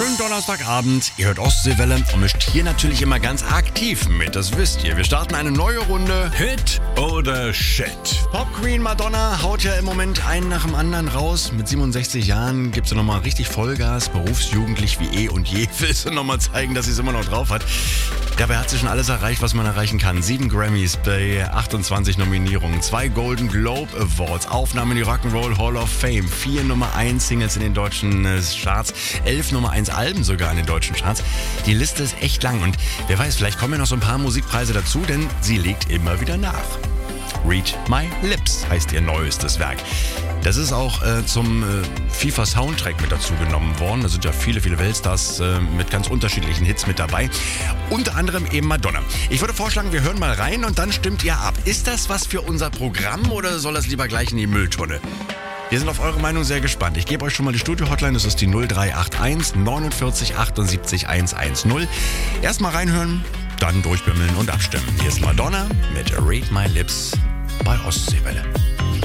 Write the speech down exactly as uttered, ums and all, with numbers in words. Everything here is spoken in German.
Schönen Donnerstagabend, ihr hört Ostseewelle und mischt hier natürlich immer ganz aktiv mit, das wisst ihr. Wir starten eine neue Runde. Hit oder Shit? Pop Queen Madonna haut ja im Moment einen nach dem anderen raus. Mit siebenundsechzig Jahren gibt sie nochmal richtig Vollgas, berufsjugendlich wie eh und je. Will sie nochmal zeigen, dass sie es immer noch drauf hat. Dabei hat sie schon alles erreicht, was man erreichen kann. Sieben Grammys bei achtundzwanzig Nominierungen, zwei Golden Globe Awards, Aufnahmen in die Rock'n'Roll Hall of Fame, vier Nummer eins Singles in den deutschen äh, Charts, elf Nummer eins Alben sogar in den deutschen Charts. Die Liste ist echt lang und wer weiß, vielleicht kommen ja noch so ein paar Musikpreise dazu, denn sie legt immer wieder nach. Read My Lips heißt ihr neuestes Werk. Das ist auch äh, zum äh, FIFA-Soundtrack mit dazu genommen worden. Da sind ja viele, viele Weltstars äh, mit ganz unterschiedlichen Hits mit dabei. Unter anderem eben Madonna. Ich würde vorschlagen, wir hören mal rein und dann stimmt ihr ab. Ist das was für unser Programm oder soll das lieber gleich in die Mülltonne? Wir sind auf eure Meinung sehr gespannt. Ich gebe euch schon mal die Studio-Hotline, das ist die null drei acht eins neunundvierzig achtundsiebzig hundertzehn. Erstmal reinhören, dann durchbimmeln und abstimmen. Hier ist Madonna mit Read My Lips bei Ostseewelle.